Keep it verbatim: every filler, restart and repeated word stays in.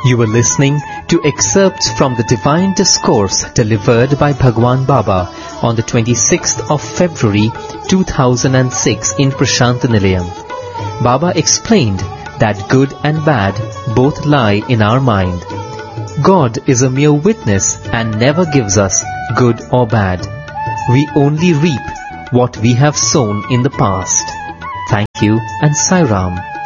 You were listening to excerpts from the Divine Discourse delivered by Bhagwan Baba on the twenty-sixth of February two thousand six in Prashant Nilayam. Baba explained that good and bad both lie in our mind. God is a mere witness and never gives us good or bad. We only reap what we have sown in the past. Thank you and Sai Ram.